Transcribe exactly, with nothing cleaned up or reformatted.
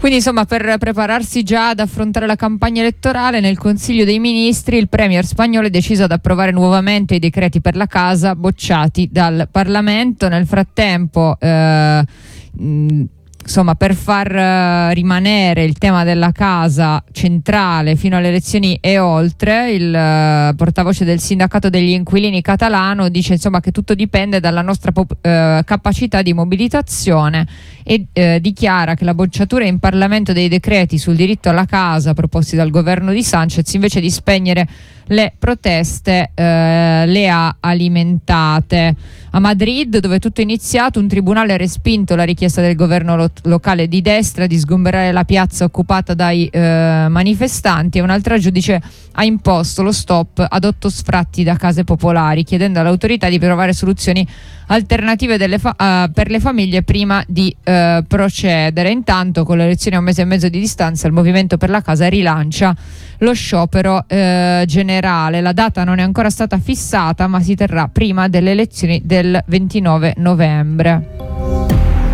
Quindi insomma, per prepararsi già ad affrontare la campagna elettorale, nel Consiglio dei Ministri il premier spagnolo è deciso ad approvare nuovamente i decreti per la casa bocciati dal Parlamento. Nel frattempo eh, mh, insomma, per far uh, rimanere il tema della casa centrale fino alle elezioni e oltre, il uh, portavoce del sindacato degli inquilini catalano dice insomma che tutto dipende dalla nostra pop- uh, capacità di mobilitazione e uh, dichiara che la bocciatura in Parlamento dei decreti sul diritto alla casa proposti dal governo di Sanchez, invece di spegnere le proteste, eh, le ha alimentate. A Madrid, dove tutto è iniziato, un tribunale ha respinto la richiesta del governo lo- locale di destra di sgomberare la piazza occupata dai eh, manifestanti, e un'altra giudice ha imposto lo stop ad otto sfratti da case popolari, chiedendo all'autorità di trovare soluzioni alternative delle fa- uh, per le famiglie prima di uh, procedere. Intanto, con le elezioni a un mese e mezzo di distanza, il Movimento per la Casa rilancia lo sciopero uh, generale. La data non è ancora stata fissata, ma si terrà prima delle elezioni del ventinove novembre.